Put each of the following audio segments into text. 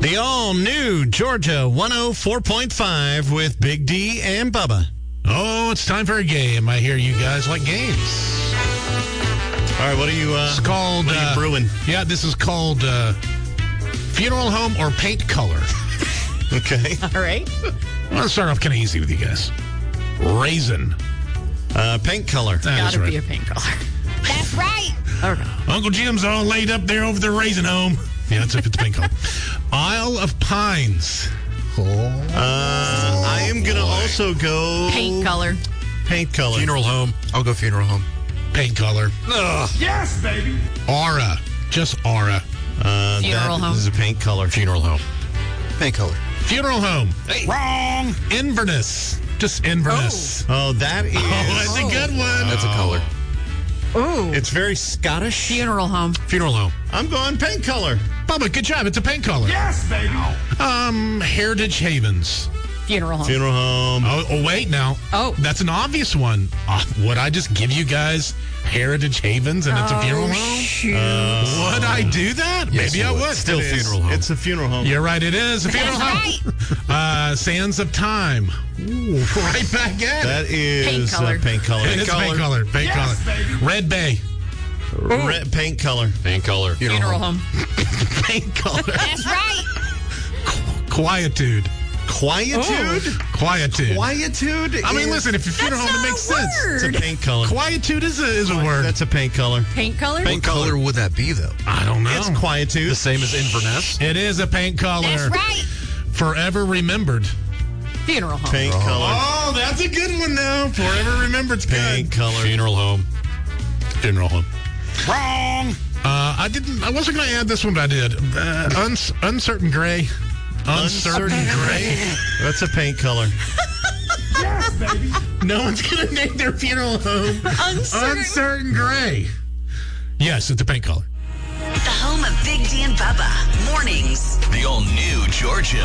The all-new Georgia 104.5 with Big D and Bubba. Oh, it's time for a game. I hear you guys like games. All right, what are you, It's called... what are you brewing? Yeah, this is called Funeral Home or Paint Color. Okay. All right. Let's start off kind of easy with you guys. Raisin. Paint color. That's Gotta right. be a paint color. That's right. Okay. Uncle Jim's all laid up there over the raisin home. Yeah, it's paint color. Isle of Pines. I am going to also go... Paint color. Paint color. Funeral home. I'll go funeral home. Paint color. Ugh. Yes, baby. Aura. Just aura. Funeral home. This is a paint color. Funeral home. Paint color. Funeral home. Hey. Wrong. Inverness. Just Inverness. Oh, that is... Oh, that's a good one. That's a color. Ooh. It's very Scottish. Funeral home. Funeral home. I'm going paint color. Bubba, good job. It's a paint color. Yes, baby. Heritage Havens. Funeral home. Funeral home. Oh, wait now. Oh. That's an obvious one. Would I just give you guys Heritage Havens and it's a funeral home? Shoot. Would I do that? Yes, Maybe you I would. would. Still It is. funeral home. It's a funeral home. You're right, it is a funeral That's home. Sands of Time. Ooh, right back at That is Paint color. paint color. it. It's paint color. Paint Yes, color. baby. Red Bay. Red paint color. Paint color. Funeral home. Paint color. That's right. Quietude. Quietude? Quietude. Quietude? I mean, listen, if you're funeral home, it makes sense. It's a paint color. Quietude is a word. That's a paint color. Paint color? What color would that be, though? I don't know. It's quietude. The same as Inverness? It is a paint color. That's right. Forever remembered. Funeral home. Paint color. Oh, that's a good one, though. Forever remembered's Paint good. color. Funeral home. Funeral home. Wrong. I wasn't going to add this one, but I did. Uncertain gray. Uncertain gray. That's a paint color. Yes, baby. No one's going to name their funeral home Uncertain gray. Yes, it's a paint color. The home of Big D and Bubba. Mornings. The all-new Georgia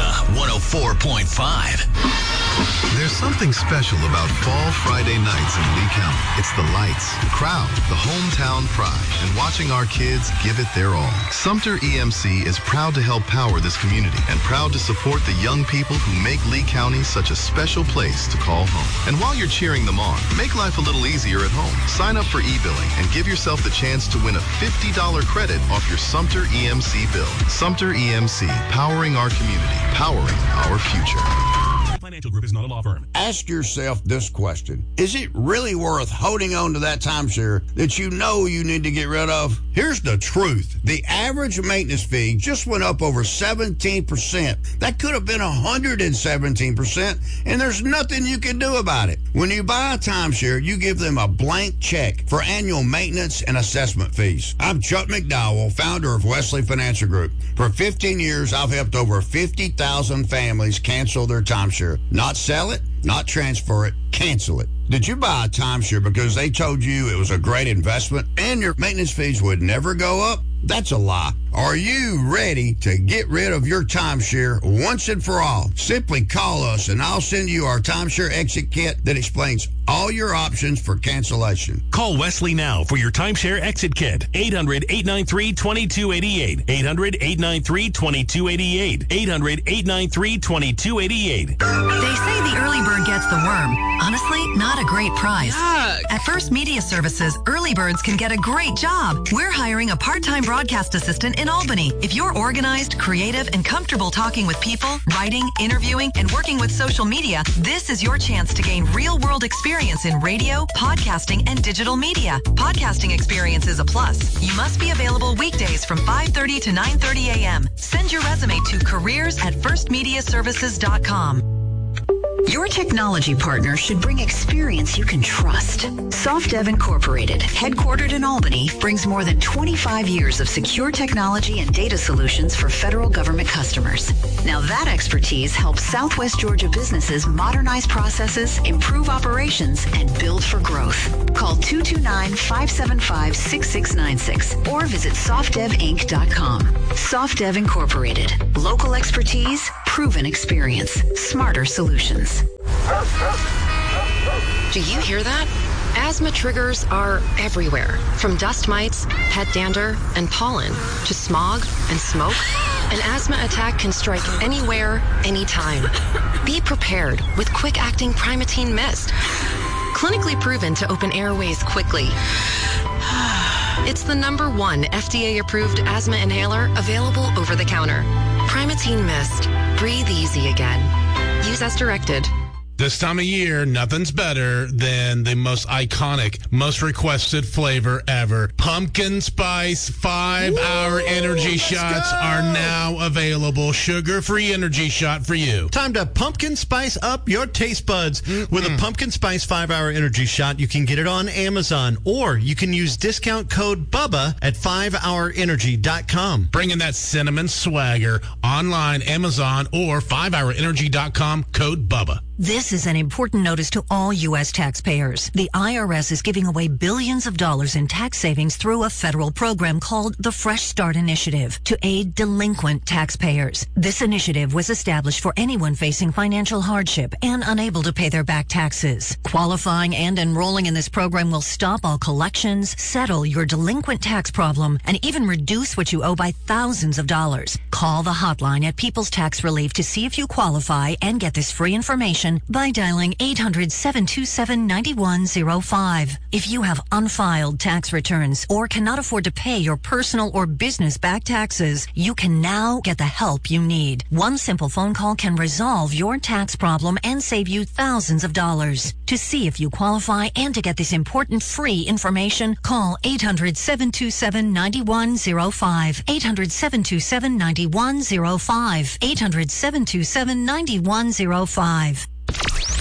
104.5. There's something special about Fall Friday nights in Lee County. It's the lights, the crowd, the hometown pride, and watching our kids give it their all. Sumter EMC is proud to help power this community and proud to support the young people who make Lee County such a special place to call home. And while you're cheering them on, make life a little easier at home. Sign up for e-billing and give yourself the chance to win a $50 credit off your Sumter EMC bill. Sumter EMC, powering our community, powering our future. Financial Group is not a law firm. Ask yourself this question. Is it really worth holding on to that timeshare that you know you need to get rid of? Here's the truth. The average maintenance fee just went up over 17%. That could have been 117%, and there's nothing you can do about it. When you buy a timeshare, you give them a blank check for annual maintenance and assessment fees. I'm Chuck McDowell, founder of Wesley Financial Group. For 15 years, I've helped over 50,000 families cancel their timeshare. Not sell it, not transfer it, cancel it. Did you buy a timeshare because they told you it was a great investment and your maintenance fees would never go up? That's a lie. Are you ready to get rid of your timeshare once and for all? Simply call us and I'll send you our timeshare exit kit that explains all your options for cancellation. Call Wesley now for your timeshare exit kit. 800-893-2288. 800-893-2288. 800-893-2288. They say the early bird gets the worm. Honestly, not a great price. At First Media Services, early birds can get a great job. We're hiring a part-time broadcast assistant in Albany. If you're organized, creative, and comfortable talking with people, writing, interviewing, and working with social media, this is your chance to gain real-world experience in radio, podcasting, and digital media. Podcasting experience is a plus. You must be available weekdays from 5:30 to 9:30 a.m. Send your resume to careers@firstmediaservices.com. Your technology partner should bring experience you can trust. SoftDev Incorporated, headquartered in Albany, brings more than 25 years of secure technology and data solutions for federal government customers. Now that expertise helps Southwest Georgia businesses modernize processes, improve operations, and build for growth. Call 229-575-6696 or visit softdevinc.com. SoftDev Incorporated, local expertise, proven experience, smarter solutions. Do you hear that? Asthma triggers are everywhere, from dust mites, pet dander, and pollen, to smog and smoke. An asthma attack can strike anywhere, anytime. Be prepared with quick-acting Primatene Mist. Clinically proven to open airways quickly. It's the #1 FDA-approved asthma inhaler available over the counter. Primatene Mist. Breathe easy again. Use as directed. This time of year, nothing's better than the most iconic, most requested flavor ever. Pumpkin Spice 5-hour energy shots are now available. Sugar-free energy shot for you. Time to pumpkin spice up your taste buds. With a Pumpkin Spice 5-hour energy shot, you can get it on Amazon, or you can use discount code BUBBA at 5hourenergy.com. Bringing that cinnamon swagger online, Amazon, or 5hourenergy.com, code BUBBA. This is an important notice to all U.S. taxpayers. The IRS is giving away billions of dollars in tax savings through a federal program called the Fresh Start Initiative to aid delinquent taxpayers. This initiative was established for anyone facing financial hardship and unable to pay their back taxes. Qualifying and enrolling in this program will stop all collections, settle your delinquent tax problem, and even reduce what you owe by thousands of dollars. Call the hotline at People's Tax Relief to see if you qualify and get this free information by dialing 800-727-9105. If you have unfiled tax returns or cannot afford to pay your personal or business back taxes, you can now get the help you need. One simple phone call can resolve your tax problem and save you thousands of dollars. To see if you qualify and to get this important free information, call 800-727-9105. 800-727-9105. 800-727-9105.